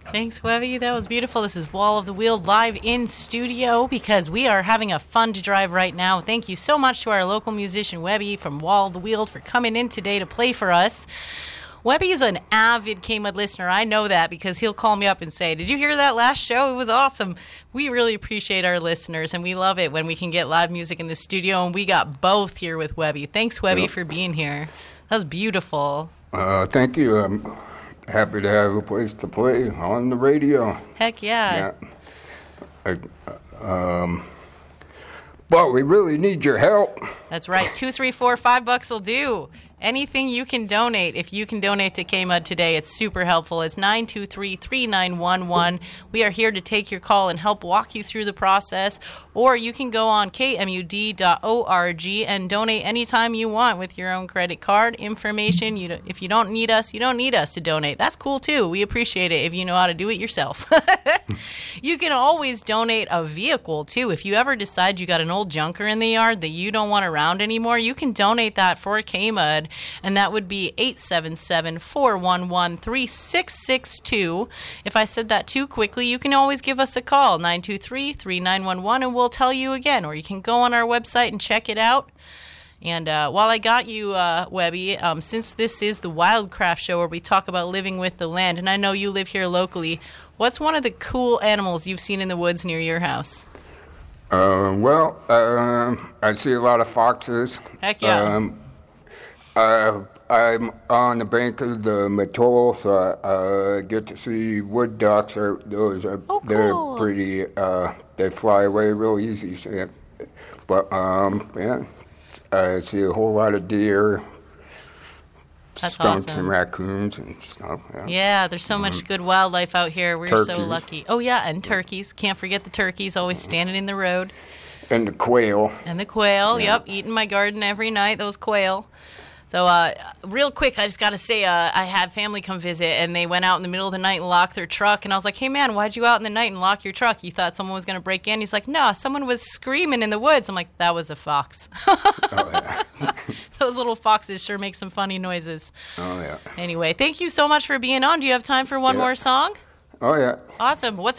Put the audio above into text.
Thanks, Webby. That was beautiful. This is Wall of the Wheel live in studio because we are having a fun to drive right now. Thank you so much to our local musician, Webby, from Wall of the Wheel for coming in today to play for us. Webby is an avid K-Mud listener. I know that because he'll call me up and say, did you hear that last show? It was awesome. We really appreciate our listeners, and we love it when we can get live music in the studio, and we got both here with Webby. Thanks, Webby, for being here. That was beautiful. Thank you. I'm happy to have a place to play on the radio. Heck yeah. But we really need your help. That's right. $2, $3, $4, $5 will do. Anything you can donate. If you can donate to K-Mud today, it's super helpful. It's 923-3911. We are here to take your call and help walk you through the process. Or you can go on kmud.org and donate anytime you want with your own credit card information. If you don't need us, you don't need us to donate. That's cool, too. We appreciate it if you know how to do it yourself. You can always donate a vehicle, too. If you ever decide you got an old junker in the yard that you don't want around anymore, you can donate that for K-Mud. And that would be 877-411-3662. If I said that too quickly, you can always give us a call, 923-3911, and we'll tell you again. Or you can go on our website and check it out. And while I got you, Webby, since this is the Wildcraft Show where we talk about living with the land, and I know you live here locally, what's one of the cool animals you've seen in the woods near your house? I see a lot of foxes. Heck yeah. I'm on the bank of the Mattole, so I get to see wood ducks. They're pretty. They fly away real easy. So, but I see a whole lot of deer, skunks, and raccoons and stuff. Yeah, there's so much good wildlife out here. We're so lucky. Oh yeah, and turkeys. Can't forget the turkeys. Always standing in the road. And the quail. Yep, eating my garden every night. Those quail. So, real quick, I just got to say, I had family come visit, and they went out in the middle of the night and locked their truck. And I was like, hey, man, why'd you out in the night and lock your truck? You thought someone was going to break in? He's like, no, someone was screaming in the woods. I'm like, that was a fox. Oh, yeah. Those little foxes sure make some funny noises. Oh, yeah. Anyway, thank you so much for being on. Do you have time for one more song? Oh, yeah. Awesome.